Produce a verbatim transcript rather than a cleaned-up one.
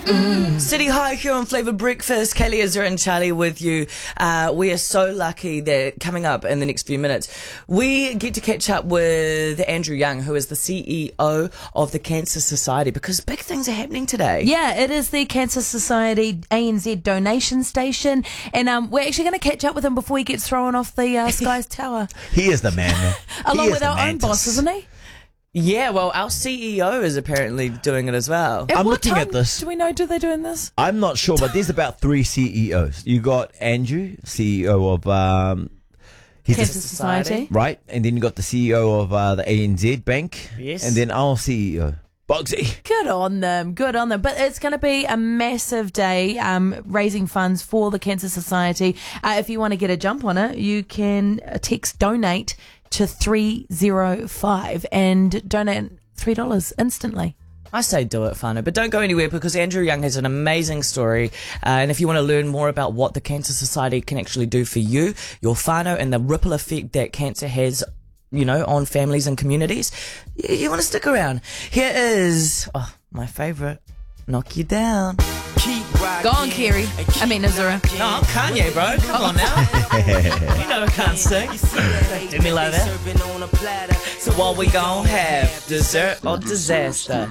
Mm. City High here on Flavor Breakfast. Kaylee, Ezra and Charlie with you. Uh, we are so lucky that coming up in the next few minutes, we get to catch up with Andrew Young, who is the C E O of the Cancer Society, because big things are happening today. Yeah, it is the Cancer Society A N Z donation station, and um, we're actually going to catch up with him before he gets thrown off the uh, Skies Tower. He is the man. Along He with is our the own mantis. boss, isn't he? Yeah, well, our C E O is apparently doing it as well. At I'm what looking time at this. Do we know, do they doing this? I'm not sure, but there's about three C E Os. You got Andrew, C E O of um, he's Cancer the- Society. right, and then you got the C E O of uh, the A N Z Bank, Yes. and then our C E O, Bogsy. Good on them, good on them. But it's going to be a massive day um, raising funds for the Cancer Society. Uh, if you want to get a jump on it, you can text donate to three zero five and donate three dollars instantly. I say do it, Whānau, but don't go anywhere because Andrew Young has an amazing story. Uh, and if you want to learn more about what the Cancer Society can actually do for you, your whānau, and the ripple effect that cancer has, you know, on families and communities, you, you want to stick around. Here is, oh, my favourite, Knock You Down. Go on, Kerry. I mean, Azura. No, I'm Kanye, bro. Come on now. You know I can't sing. Do me like that. So what we gon' have? Dessert or disaster?